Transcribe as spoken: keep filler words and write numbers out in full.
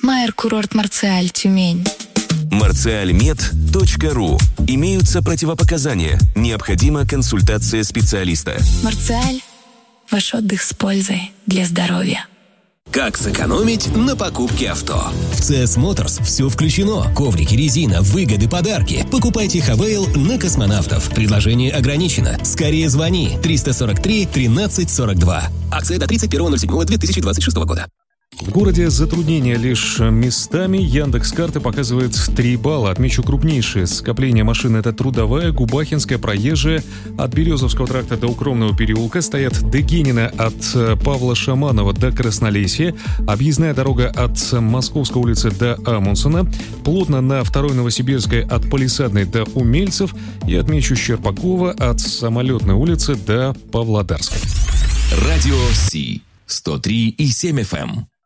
Майер-курорт Марциаль, Тюмень. марциальмед точка ру. Имеются противопоказания. Необходима консультация специалиста. Марциаль. Ваш отдых с пользой для здоровья. Как сэкономить на покупке авто? В си эс Motors все включено. Коврики, резина, выгоды, подарки. Покупайте Хавейл на Космонавтов. Предложение ограничено. Скорее звони. триста сорок три тринадцать сорок два. Акция до тридцать первого ноль седьмого две тысячи двадцать шестого года. В городе затруднения лишь местами. Яндекс.Карты показывает три балла. Отмечу крупнейшие скопления машин. Это Трудовая, Губахинская, Проезжая. От Березовского тракта до Укромного переулка стоят Дегенина от Павла Шаманова до Краснолесья. Объездная дорога от Московской улицы до Амундсена. Плотно на второй Новосибирской от Палисадной до Умельцев. И отмечу Щербакова от Самолетной улицы до Павлодарской. Радио Си сто три и семь эф эм.